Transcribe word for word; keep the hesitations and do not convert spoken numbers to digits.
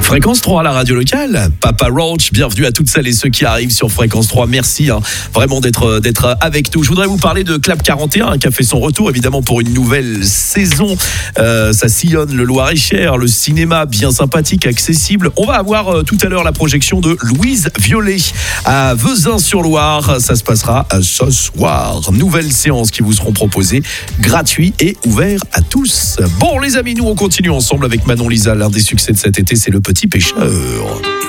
Fréquence trois, la radio locale. Papa Roach, bienvenue à toutes celles et ceux qui arrivent sur Fréquence trois. Merci hein, vraiment d'être, d'être avec nous. Je voudrais vous parler de Club quarante et un hein, qui a fait son retour évidemment pour une nouvelle saison. Euh, ça sillonne le Loir-et-Cher, le cinéma bien sympathique, accessible. On va avoir euh, tout à l'heure la projection de Louise Violet à Vezin-sur-Loire. Ça se passera euh, ce soir. Nouvelle séance qui vous seront proposées, gratuit et ouvert à tous. Bon les amis, nous on continue ensemble avec Manon Lisa. L'un des succès de cet été, c'est Le Petit Pêcheur.